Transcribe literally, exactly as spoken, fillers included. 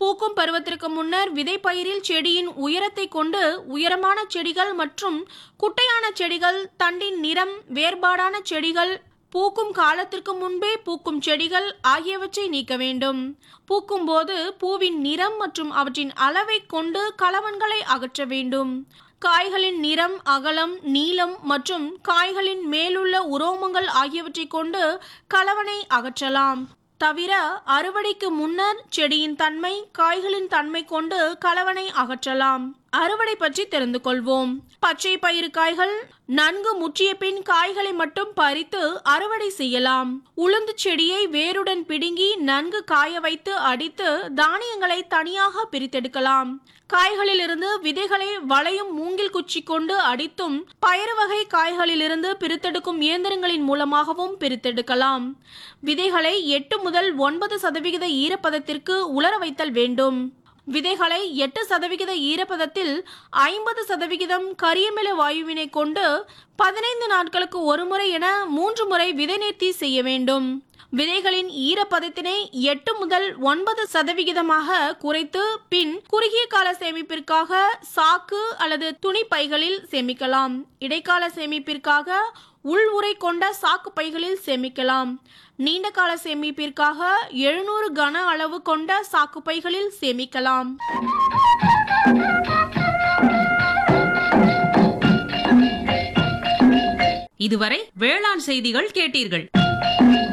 பூக்கும் பருவத்திற்கு முன்னர் விதைப்பயிரில் செடியின் உயரத்தை கொண்டு உயரமான செடிகள் மற்றும் குட்டையான செடிகள், தண்டின் நிறம் வேறுபாடான செடிகள், பூக்கும் காலத்திற்கு முன்பே பூக்கும் செடிகள் ஆகியவற்றை நீக்க வேண்டும். பூக்கும் போது பூவின் நிறம் மற்றும் அவற்றின் அளவை கொண்டு களவன்களை அகற்ற வேண்டும். காய்களின் நிறம், அகலம், நீளம் மற்றும் காய்களின் மேலுள்ள உரோமங்கள் ஆகியவற்றை கொண்டு களவனை அகற்றலாம். தவிர அறுவடைக்கு முன்னர் செடியின் தன்மை, காய்களின் தன்மை கொண்டு களவனை அகற்றலாம். அறுவடை பற்றி தெரிந்து கொள்வோம். பச்சை பயிறு காய்கள் நன்கு முற்றிய பின் காய்களை மட்டும் பறித்து அறுவடை செய்யலாம். உளுந்து செடியை வேருடன் பிடுங்கி நன்கு காய வைத்து அடித்து தானியங்களை தனியாக பிரித்தெடுக்கலாம். காய்களிலிருந்து விதைகளை வளையும் மூங்கில் குச்சி கொண்டு அடித்தும், பயறு வகை காய்களிலிருந்து பிரித்தெடுக்கும் இயந்திரங்களின் மூலமாகவும் பிரித்தெடுக்கலாம். விதைகளை எட்டு முதல் ஒன்பது சதவிகித ஈரப்பதத்திற்கு உலர வைத்தல் வேண்டும். விதைகளை எட்டு சதவிகித ஈரப்பதத்தில் ஐம்பது சதவிகிதம் கரியமில வாயுவினை கொண்டு பதினைந்து நாட்களுக்கு ஒரு முறை என மூன்று முறை விதை நேர்த்தி செய்ய வேண்டும். விதைகளின் ஈரப்பதத்தினை எட்டு முதல் ஒன்பது சதவிகிதமாக குறைத்து பின் குறுகிய கால சேமிப்பிற்காக சாக்கு அல்லது துணி பைகளில் சேமிக்கலாம். இடைக்கால சேமிப்பிற்காக உள் உறை கொண்ட சாக்கு பைகளில் சேமிக்கலாம். நீண்ட கால சேமிப்பிற்காக எழுநூறு கன அளவு கொண்ட சாக்கு பைகளில் சேமிக்கலாம். இதுவரை வேளாண் செய்திகள் கேட்டீர்கள்.